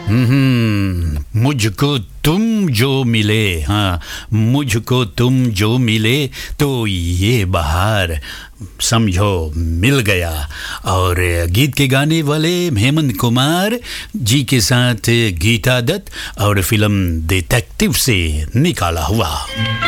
मुझको तुम जो मिले, हाँ, मुझको तुम जो मिले तो ये बहार समझो मिल गया। और गीत के गाने वाले हेमंत कुमार जी के साथ गीता दत्त और फिल्म डिटेक्टिव से निकाला हुआ।